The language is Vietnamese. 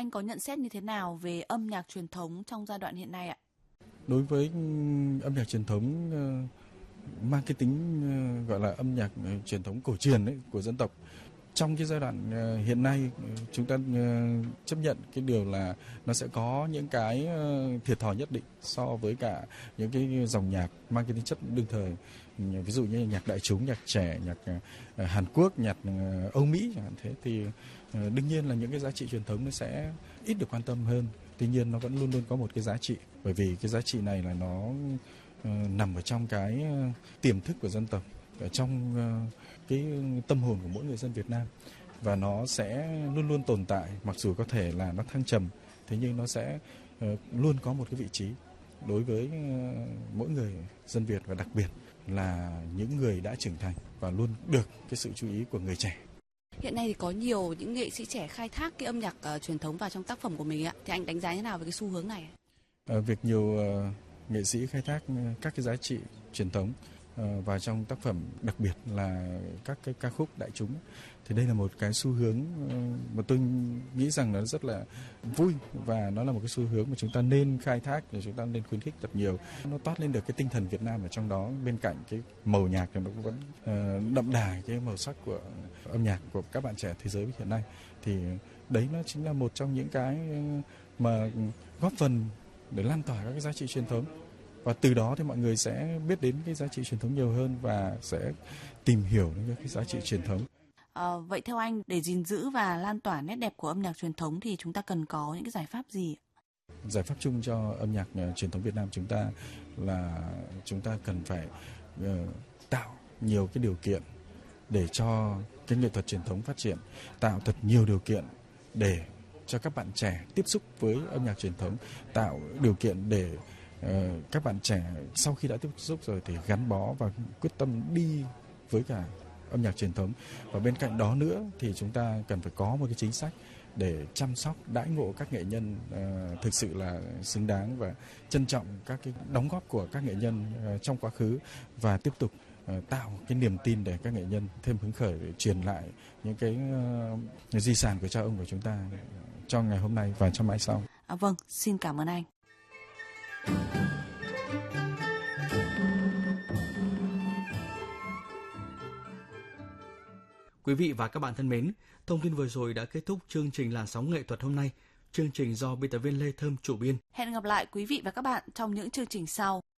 Anh có nhận xét như thế nào về âm nhạc truyền thống trong giai đoạn hiện nay ạ? Đối với âm nhạc truyền thống mang cái tính gọi là âm nhạc truyền thống cổ truyền ấy, của dân tộc, trong cái giai đoạn hiện nay chúng ta chấp nhận cái điều là nó sẽ có những cái thiệt thòi nhất định so với cả những cái dòng nhạc mang cái tính chất đương thời, ví dụ như nhạc đại chúng, nhạc trẻ, nhạc Hàn Quốc, nhạc Âu Mỹ chẳng hạn. Thế thì đương nhiên là những cái giá trị truyền thống nó sẽ ít được quan tâm hơn. Tuy nhiên nó vẫn luôn luôn có một cái giá trị, bởi vì cái giá trị này là nó nằm ở trong cái tiềm thức của dân tộc, ở trong cái tâm hồn của mỗi người dân Việt Nam, và nó sẽ luôn luôn tồn tại, mặc dù có thể là nó thăng trầm, thế nhưng nó sẽ luôn có một cái vị trí đối với mỗi người dân Việt, và đặc biệt là những người đã trưởng thành và luôn được cái sự chú ý của người trẻ. Hiện nay thì có nhiều những nghệ sĩ trẻ khai thác cái âm nhạc truyền thống vào trong tác phẩm của mình ạ. Thì anh đánh giá như nào về cái xu hướng này? Việc nhiều nghệ sĩ khai thác các cái giá trị truyền thống vào trong tác phẩm, đặc biệt là các cái ca khúc đại chúng, thì đây là một cái xu hướng mà tôi nghĩ rằng nó rất là vui, và nó là một cái xu hướng mà chúng ta nên khai thác, và chúng ta nên khuyến khích thật nhiều. Nó toát lên được cái tinh thần Việt Nam ở trong đó, bên cạnh cái màu nhạc thì nó cũng vẫn đậm đà cái màu sắc của âm nhạc của các bạn trẻ thế giới hiện nay. Thì đấy nó chính là một trong những cái mà góp phần để lan tỏa các cái giá trị truyền thống, và từ đó thì mọi người sẽ biết đến cái giá trị truyền thống nhiều hơn và sẽ tìm hiểu những cái giá trị truyền thống. Vậy theo anh, để gìn giữ và lan tỏa nét đẹp của âm nhạc truyền thống thì chúng ta cần có những cái giải pháp gì? Giải pháp chung cho âm nhạc truyền thống Việt Nam chúng ta là chúng ta cần phải tạo nhiều cái điều kiện để cho cái nghệ thuật truyền thống phát triển, tạo thật nhiều điều kiện để cho các bạn trẻ tiếp xúc với âm nhạc truyền thống, tạo điều kiện để các bạn trẻ sau khi đã tiếp xúc rồi thì gắn bó và quyết tâm đi với cả âm nhạc truyền thống. Và bên cạnh đó nữa thì chúng ta cần phải có một cái chính sách để chăm sóc, đãi ngộ các nghệ nhân thực sự là xứng đáng, và trân trọng các cái đóng góp của các nghệ nhân trong quá khứ, và tiếp tục tạo cái niềm tin để các nghệ nhân thêm hứng khởi để truyền lại những cái di sản của cha ông của chúng ta cho ngày hôm nay và cho mãi sau. Vâng, xin cảm ơn anh. Quý vị và các bạn thân mến, thông tin vừa rồi đã kết thúc chương trình Làn sóng nghệ thuật hôm nay. Chương trình do biên tập viên Lê Thơm chủ biên. Hẹn gặp lại quý vị và các bạn trong những chương trình sau.